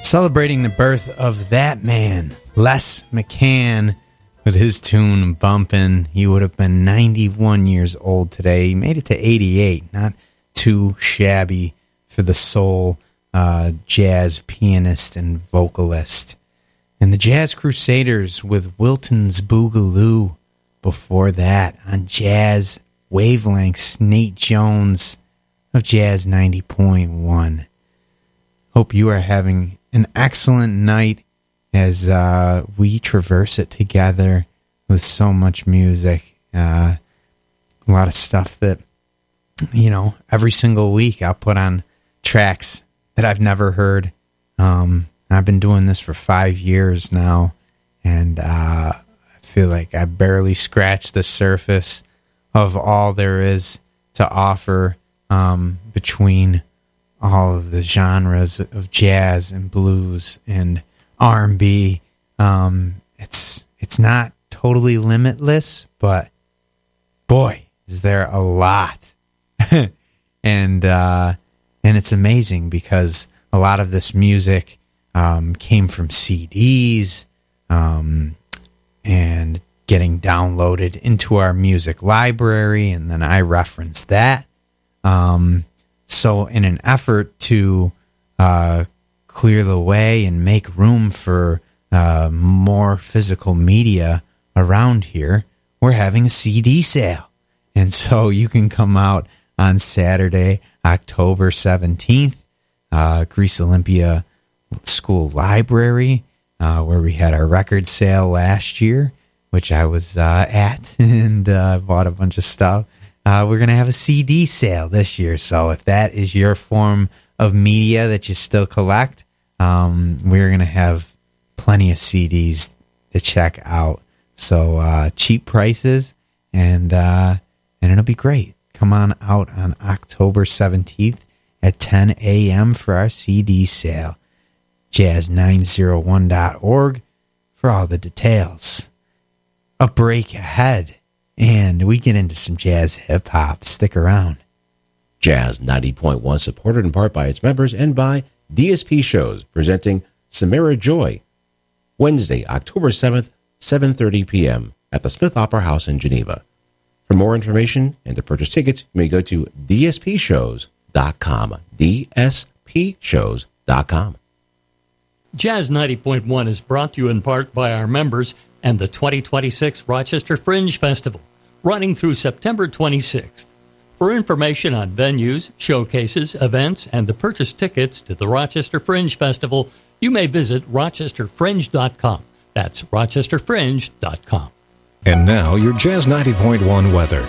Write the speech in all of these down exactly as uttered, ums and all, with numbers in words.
Celebrating the birth of that man, Les McCann, with his tune bumping. He would have been ninety-one years old today. He made it to eighty-eight. Not too shabby for the soul uh, jazz pianist and vocalist. And the Jazz Crusaders with Wilton's Boogaloo before that on Jazz Wavelengths, Nate Jones of Jazz ninety point one. Hope you are having an excellent night as uh, we traverse it together with so much music. Uh, a lot of stuff that, you know, every single week I'll put on tracks that I've never heard. Um, I've been doing this for five years now, and uh, I feel like I barely scratched the surface of all there is to offer um, between all of the genres of jazz and blues and R and B. Um, it's it's not totally limitless, but boy, is there a lot. and uh, and it's amazing because a lot of this music um, came from C Ds um, and getting downloaded into our music library, and then I reference that. Um, so in an effort to uh, clear the way and make room for uh, more physical media around here, we're having a C D sale. And so you can come out on Saturday, October seventeenth, uh, Greece Olympia School Library, uh, where we had our record sale last year, which I was uh, at and uh, bought a bunch of stuff. Uh, we're going to have a C D sale this year. So if that is your form of media that you still collect, um, we're going to have plenty of C Ds to check out. So uh, cheap prices, and uh, and it'll be great. Come on out on October seventeenth at ten a.m. for our C D sale. jazz nine oh one dot org for all the details. A break ahead, and we get into some jazz hip-hop. Stick around. Jazz ninety point one, supported in part by its members and by D S P Shows, presenting Samara Joy, Wednesday, October seventh, seven thirty p.m. at the Smith Opera House in Geneva. For more information and to purchase tickets, you may go to d s p shows dot com. d s p shows dot com. Jazz ninety point one is brought to you in part by our members and the twenty twenty-six Rochester Fringe Festival, running through September twenty-sixth. For information on venues, showcases, events, and to purchase tickets to the Rochester Fringe Festival, you may visit rochester fringe dot com. That's rochester fringe dot com. And now, your Jazz ninety point one weather.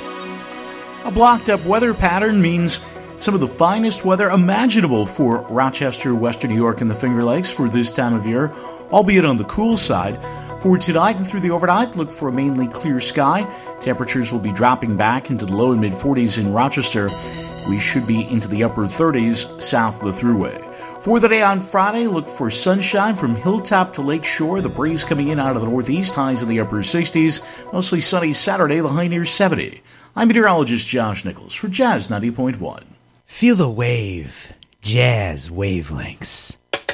A blocked-up weather pattern means some of the finest weather imaginable for Rochester, Western New York, and the Finger Lakes for this time of year, albeit on the cool side. For tonight and through the overnight, look for a mainly clear sky. Temperatures will be dropping back into the low and mid-forties in Rochester. We should be into the upper thirties south of the Thruway. For the day on Friday, look for sunshine from hilltop to lake shore. The breeze coming in out of the northeast, highs in the upper sixties. Mostly sunny Saturday, the high near seventy. I'm meteorologist Josh Nichols for Jazz ninety point one. Feel the wave. Jazz Wavelengths.